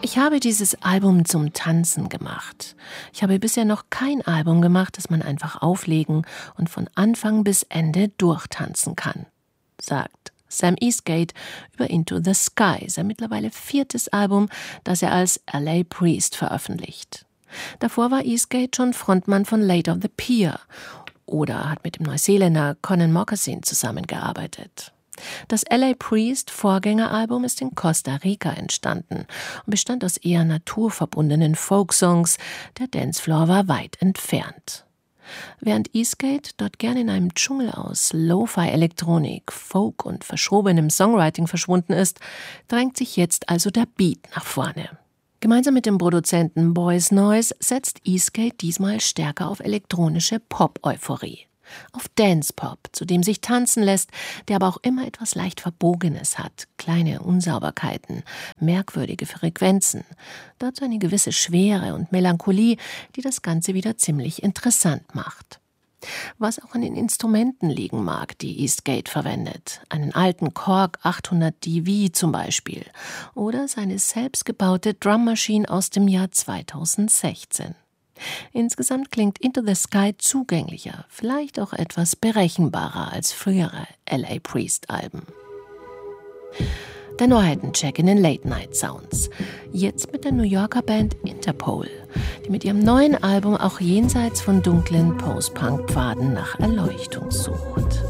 Ich habe dieses Album zum Tanzen gemacht. Ich habe bisher noch kein Album gemacht, das man einfach auflegen und von Anfang bis Ende durchtanzen kann, sagt Sam Eastgate über Into the Sky, sein mittlerweile 4. Album, das er als LA Priest veröffentlicht. Davor war Eastgate schon Frontmann von Late on the Pier oder hat mit dem Neuseeländer Connan Mockasin zusammengearbeitet. Das LA Priest Vorgängeralbum ist in Costa Rica entstanden und bestand aus eher naturverbundenen Folksongs. Der Dancefloor war weit entfernt. Während Eastgate dort gerne in einem Dschungel aus Lo-Fi-Elektronik, Folk und verschrobenem Songwriting verschwunden ist, drängt sich jetzt also der Beat nach vorne. Gemeinsam mit dem Produzenten Boys Noise setzt Eastgate diesmal stärker auf elektronische Pop-Euphorie. Auf Dance-Pop, zu dem sich tanzen lässt, der aber auch immer etwas leicht Verbogenes hat, kleine Unsauberkeiten, merkwürdige Frequenzen, dazu eine gewisse Schwere und Melancholie, die das Ganze wieder ziemlich interessant macht. Was auch an den Instrumenten liegen mag, die Eastgate verwendet, einen alten Korg 800 DV zum Beispiel oder seine selbstgebaute Drummaschine aus dem Jahr 2016. Insgesamt klingt Into the Sky zugänglicher, vielleicht auch etwas berechenbarer als frühere LA Priest-Alben. Der Neuheitencheck in den Late-Night-Sounds. Jetzt mit der New Yorker Band Interpol, die mit ihrem neuen Album auch jenseits von dunklen Post-Punk-Pfaden nach Erleuchtung sucht.